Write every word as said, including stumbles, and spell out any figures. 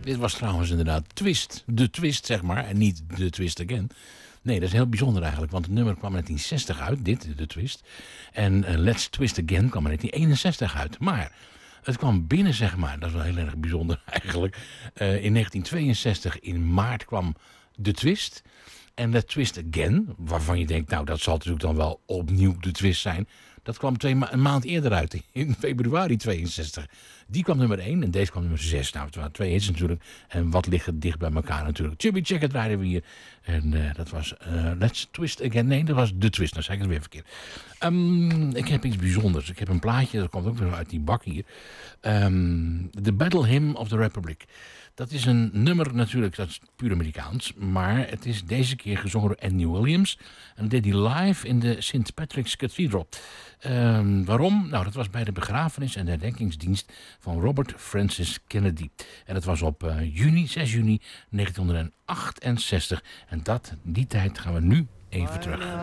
Dit was trouwens inderdaad Twist. De Twist, zeg maar. En niet de Twist Again. Nee, dat is heel bijzonder eigenlijk. Want het nummer kwam in negentien zestig uit. Dit, de Twist. En uh, Let's Twist Again kwam in negentien eenenzestig uit. Maar het kwam binnen, zeg maar. Dat is wel heel erg bijzonder eigenlijk. Uh, in negentien tweeënzestig, in maart, kwam de Twist. En Let's Twist Again. Waarvan je denkt, nou, dat zal natuurlijk dan wel opnieuw de Twist zijn. Dat kwam twee ma- een maand eerder uit, in februari tweeënzestig. Die kwam nummer één en deze kwam nummer zes. Nou, het waren twee hits natuurlijk. En wat ligt er dicht bij elkaar natuurlijk. Chubby Checker draaiden we hier. En uh, dat was uh, Let's Twist Again. Nee, dat was de Twist. Nou zei ik het weer verkeerd. Um, ik heb iets bijzonders. Ik heb een plaatje, dat komt ook weer uit die bak hier. Um, The Battle Hymn of the Republic. Dat is een nummer natuurlijk, dat is puur Amerikaans. Maar het is deze keer gezongen door Andy Williams. En dat deed hij live in de Saint Patrick's Cathedral. Um, waarom? Nou, dat was bij de begrafenis en de herdenkingsdienst van Robert Francis Kennedy. En dat was op uh, juni, zes juni negentien achtenzestig. En dat, die tijd gaan we nu even terug.